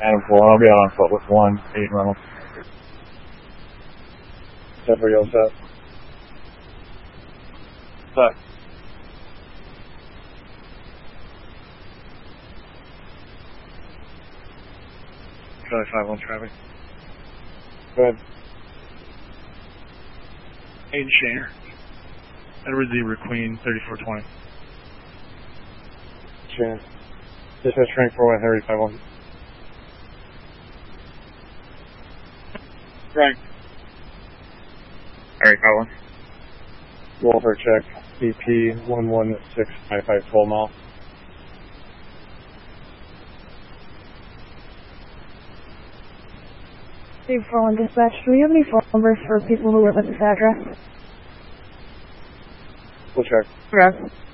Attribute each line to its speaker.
Speaker 1: Adam 4, I'll be out on foot with 1-8 Reynolds. Set for you, set. Set. Charlie 5-1 traffic. Go ahead.
Speaker 2: Hayden Shaner. Edward Zebra Queen 3420.
Speaker 1: Shaner. Dispatch rank 4 Harry 5-1.
Speaker 2: Frank.
Speaker 1: Harry 5-1. Wolfer check. BP 11655 12 mile.
Speaker 3: Steve 41 dispatch, do we have any phone numbers for people who live at this address?
Speaker 1: We'll check.
Speaker 3: Okay.